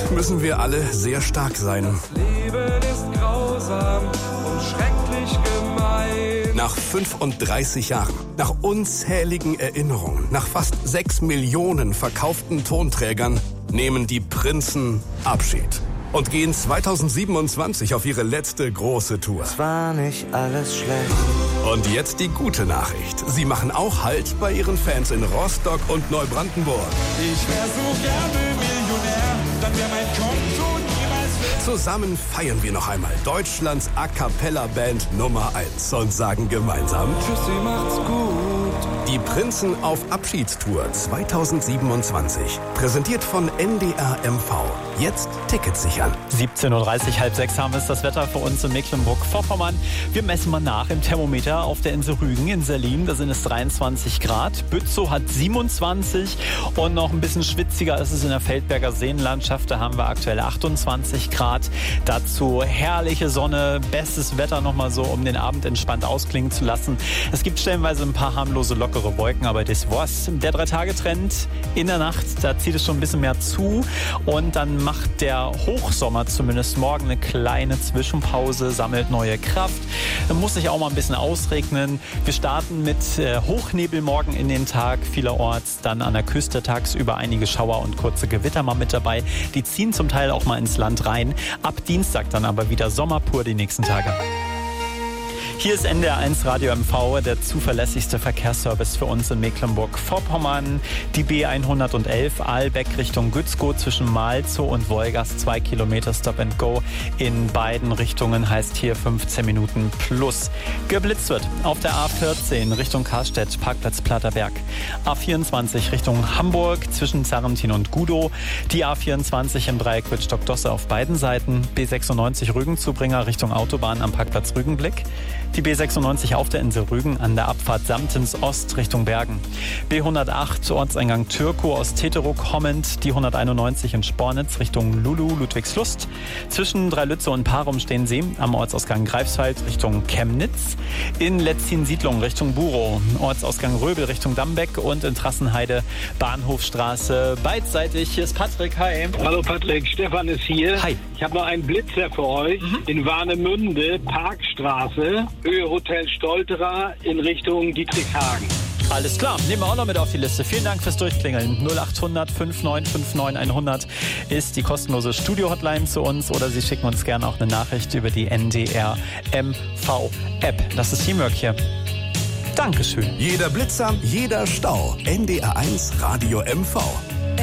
müssen wir alle sehr stark sein. Das Leben ist grausam und schrecklich gemein. Nach 35 Jahren, nach unzähligen Erinnerungen, nach fast 6 Millionen verkauften Tonträgern nehmen die Prinzen Abschied und gehen 2027 auf ihre letzte große Tour. Es war nicht alles schlecht. Und jetzt die gute Nachricht. Sie machen auch Halt bei ihren Fans in Rostock und Neubrandenburg. Ich wär so gerne Millionär, dann wär mein Konto niemals leer. Zusammen feiern wir noch einmal Deutschlands A-Cappella-Band Nummer 1 und sagen gemeinsam: Tschüssi, macht's gut. Die Prinzen auf Abschiedstour 2027. Präsentiert von NDR MV. Jetzt Tickets sichern. 17.30 Uhr, halb 6 haben wir es das Wetter für uns in Mecklenburg-Vorpommern. Wir messen mal nach im Thermometer auf der Insel Rügen in Serlim. Da sind es 23 Grad. Bützow hat 27 und noch ein bisschen schwitziger ist es in der Feldberger Seenlandschaft. Da haben wir aktuell 28 Grad. Dazu herrliche Sonne, bestes Wetter nochmal so, um den Abend entspannt ausklingen zu lassen. Es gibt stellenweise ein paar harmlose, lockere Wolken, aber das war's. Der 3-Tage-Trend in der Nacht, da zieht es schon ein bisschen mehr zu und dann macht der Hochsommer zumindest morgen eine kleine Zwischenpause, sammelt neue Kraft. Dann muss sich auch mal ein bisschen ausregnen. Wir starten mit Hochnebel morgen in den Tag vielerorts, dann an der Küste tagsüber einige Schauer und kurze Gewitter mal mit dabei. Die ziehen zum Teil auch mal ins Land rein. Ab Dienstag dann aber wieder Sommer pur die nächsten Tage. Hier ist NDR 1 Radio MV, der zuverlässigste Verkehrsservice für uns in Mecklenburg-Vorpommern. Die B111 Aalbeck Richtung Gützkow zwischen Malzow und Wolgast, 2 Kilometer Stop and Go in beiden Richtungen, heißt hier 15 Minuten plus. Geblitzt wird auf der A14 Richtung Karstedt, Parkplatz Platterberg. A24 Richtung Hamburg zwischen Zarrentin und Gudow. Die A24 im Dreieck Wittstock-Dosse auf beiden Seiten. B96 Rügenzubringer Richtung Autobahn am Parkplatz Rügenblick. Die B96 auf der Insel Rügen an der Abfahrt Samtens Ost Richtung Bergen. B108 Ortseingang Türkow aus Teterow-Hommend. Die 191 in Spornitz Richtung Lulu, Ludwigslust. Zwischen Dreilütze und Parum stehen Sie am Ortsausgang Greifswald Richtung Chemnitz. In Letzin-Siedlung Richtung Burow. Ortsausgang Röbel Richtung Dambeck und in Trassenheide Bahnhofstraße beidseitig. Hier ist Patrick, hi. Hallo Patrick, Stefan ist hier. Hi. Ich habe noch einen Blitzer für euch. In Warnemünde, Parkstraße, Höhe Hotel Stolterer in Richtung Dietrichshagen. Alles klar, nehmen wir auch noch mit auf die Liste. Vielen Dank fürs Durchklingeln. 0800 5959 100 ist die kostenlose Studio-Hotline zu uns oder Sie schicken uns gerne auch eine Nachricht über die NDR MV-App. Das ist Teamwork hier. Dankeschön. Jeder Blitzer, jeder Stau. NDR 1 Radio MV.